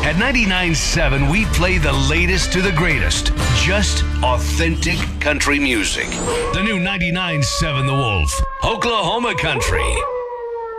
At 99.7, we play the latest to the greatest. Just authentic country music. The new 99.7 The Wolf. Oklahoma Country.